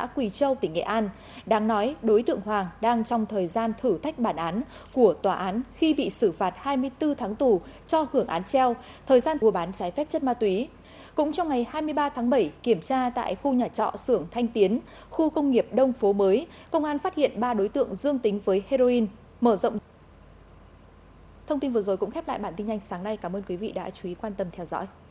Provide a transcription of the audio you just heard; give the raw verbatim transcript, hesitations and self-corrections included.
xã Quỳ Châu, tỉnh Nghệ An. Đáng nói, đối tượng Hoàng đang trong thời gian thử thách bản án của tòa án khi bị xử phạt hai mươi tư tháng tù cho hưởng án treo, thời gian mua bán trái phép chất ma túy. Cũng trong ngày hai mươi ba tháng bảy, kiểm tra tại khu nhà trọ xưởng Thanh Tiến, khu công nghiệp Đông Phố Mới, công an phát hiện ba đối tượng dương tính với heroin. Mở rộng. Thông tin vừa rồi cũng khép lại bản tin nhanh sáng nay. Cảm ơn quý vị đã chú ý quan tâm theo dõi.